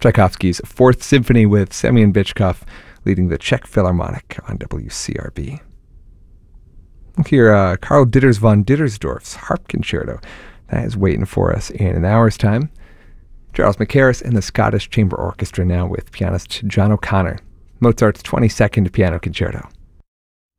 Tchaikovsky's Fourth Symphony with Semyon Bychkov leading the Czech Philharmonic on WCRB. We'll hear Karl Ditters von Dittersdorf's Harp Concerto. That is waiting for us in an hour's time. Charles Mackerras and the Scottish Chamber Orchestra now with pianist John O'Connor. Mozart's 22nd Piano Concerto.